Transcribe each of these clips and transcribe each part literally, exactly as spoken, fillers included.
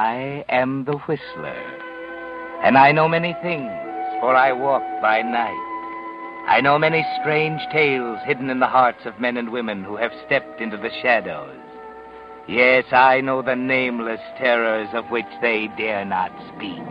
I am the Whistler, and I know many things, for I walk by night. I know many strange tales hidden in the hearts of men and women who have stepped into the shadows. Yes, I know the nameless terrors of which they dare not speak.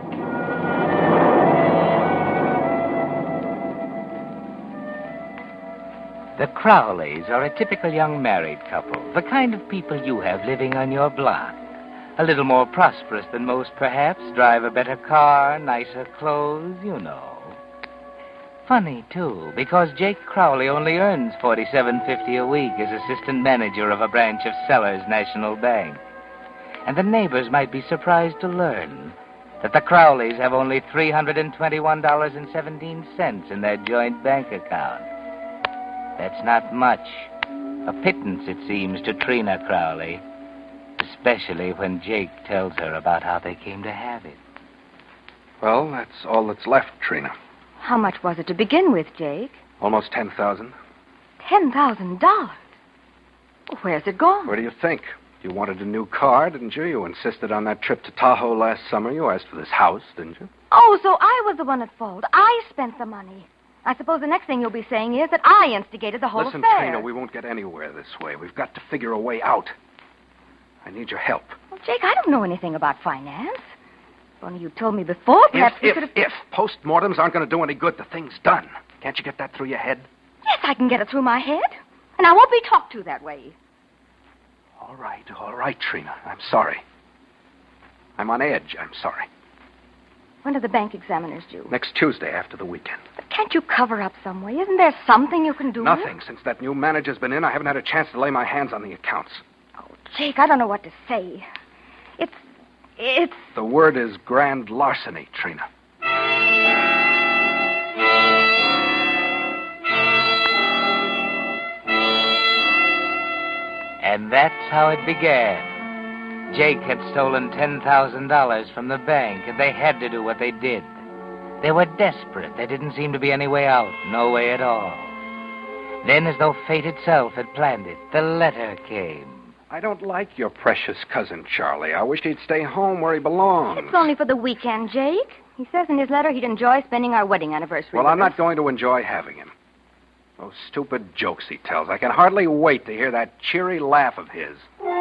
The Crowleys are a typical young married couple, the kind of people you have living on your block. A little more prosperous than most, perhaps, drive a better car, nicer clothes, you know. Funny, too, because Jake Crowley only earns forty-seven fifty a week as assistant manager of a branch of Sellers National Bank. And the neighbors might be surprised to learn that the Crowleys have only three hundred twenty-one dollars and seventeen cents in their joint bank account. That's not much. A pittance, it seems, to Trina Crowley, especially when Jake tells her about how they came to have it. Well, that's all that's left, Trina. How much was it to begin with, Jake? Almost ten thousand. Ten thousand dollars? Where's it gone? Where do you think? You wanted a new car, didn't you? You insisted on that trip to Tahoe last summer. You asked for this house, didn't you? Oh, so I was the one at fault. I spent the money. I suppose the next thing you'll be saying is that I instigated the whole Listen, affair. Trina, we won't get anywhere this way. We've got to figure a way out. I need your help. Well, Jake, I don't know anything about finance. If only you told me before, perhaps if, we if, could have... If postmortems aren't going to do any good, the thing's done. Can't you get that through your head? Yes, I can get it through my head. And I won't be talked to that way. All right, all right, Trina. I'm sorry. I'm on edge. I'm sorry. When are the bank examiners due? Next Tuesday after the weekend. But can't you cover up some way? Isn't there something you can do? Nothing. Since that new manager's been in, I haven't had a chance to lay my hands on the accounts. Oh, Jake, I don't know what to say. It's... It's... The word is grand larceny, Trina. And that's how it began. Jake had stolen ten thousand dollars from the bank, and they had to do what they did. They were desperate. There didn't seem to be any way out, no way at all. Then, as though fate itself had planned it, the letter came. I don't like your precious cousin, Charlie. I wish he'd stay home where he belongs. It's only for the weekend, Jake. He says in his letter he'd enjoy spending our wedding anniversary Well, with I'm us. not going to enjoy having him. Those stupid jokes he tells. I can hardly wait to hear that cheery laugh of his.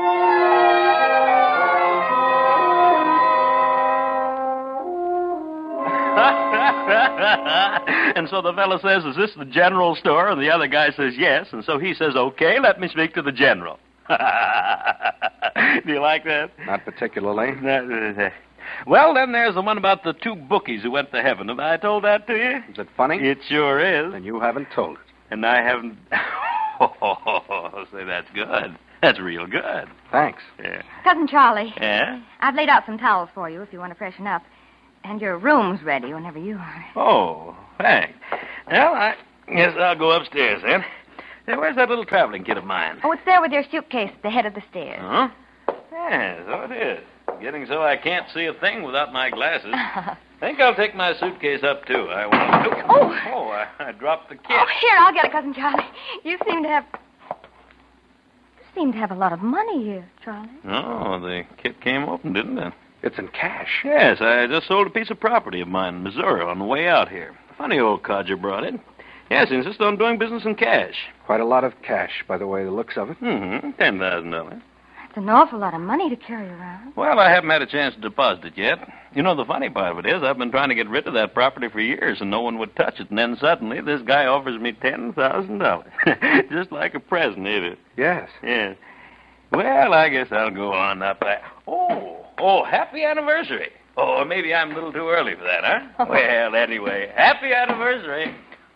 And so the fellow says, is this the general store? And the other guy says, yes. And so he says, okay, let me speak to the general. Do you like that? Not particularly. Well, then there's the one about the two bookies who went to heaven. Have I told that to you? Is it funny? It sure is. Then you haven't told it. And I haven't... Oh, say, that's good. That's real good. Thanks. Yeah. Cousin Charlie. Yeah? I've laid out some towels for you if you want to freshen up. And your room's ready whenever you are. Oh, thanks. Well, I guess I'll go upstairs then. Hey, where's that little traveling kit of mine? Oh, it's there with your suitcase at the head of the stairs. Huh? Yeah, so it is. Getting so I can't see a thing without my glasses. Think I'll take my suitcase up, too. I want to. Oh! Oh, I, I dropped the kit. Oh, here, I'll get it, Cousin Charlie. You seem to have... You seem to have a lot of money here, Charlie. Oh, the kit came open, didn't it? It's in cash. Yes, I just sold a piece of property of mine in Missouri on the way out here. Funny old codger brought it. Yes, he insists on doing business in cash. Quite a lot of cash, by the way, the looks of it. Mm-hmm. ten thousand dollars. That's an awful lot of money to carry around. Well, I haven't had a chance to deposit it yet. You know, the funny part of it is I've been trying to get rid of that property for years, and no one would touch it. And then suddenly this guy offers me ten thousand dollars. Just like a present, ain't it? Yes. Yes. Well, I guess I'll go on up. I... Oh, oh, happy anniversary. Oh, maybe I'm a little too early for that, huh? Well, anyway, happy anniversary.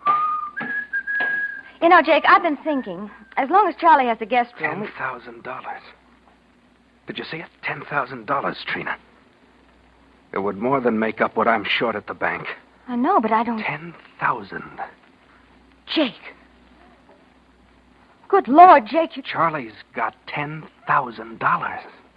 You know, Jake, I've been thinking, as long as Charlie has the guest room... Ten thousand dollars. Did you see it? Ten thousand dollars, Trina. It would more than make up what I'm short at the bank. I know, but I don't... Ten thousand. Jake. Good Lord, Jake, you... Charlie's got ten thousand dollars.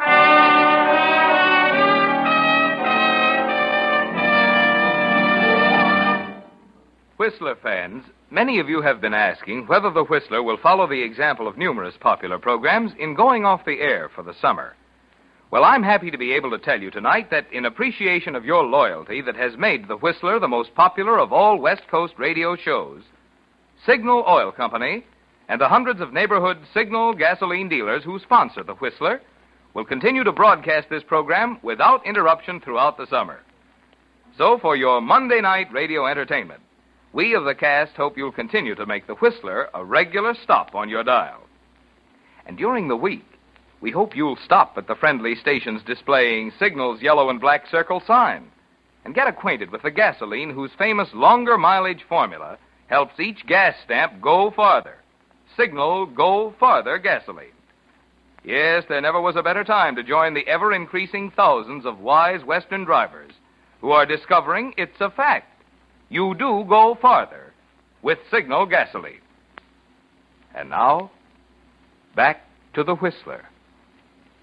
Whistler fans, many of you have been asking whether the Whistler will follow the example of numerous popular programs in going off the air for the summer. Well, I'm happy to be able to tell you tonight that in appreciation of your loyalty that has made the Whistler the most popular of all West Coast radio shows, Signal Oil Company and the hundreds of neighborhood Signal gasoline dealers who sponsor the Whistler will continue to broadcast this program without interruption throughout the summer. So for your Monday night radio entertainment, we of the cast hope you'll continue to make the Whistler a regular stop on your dial. And during the week, we hope you'll stop at the friendly stations displaying Signal's yellow and black circle sign and get acquainted with the gasoline whose famous longer mileage formula helps each gas stamp go farther. Signal Go Farther gasoline. Yes, there never was a better time to join the ever-increasing thousands of wise Western drivers who are discovering it's a fact. You do go farther with Signal gasoline. And now, back to the Whistler.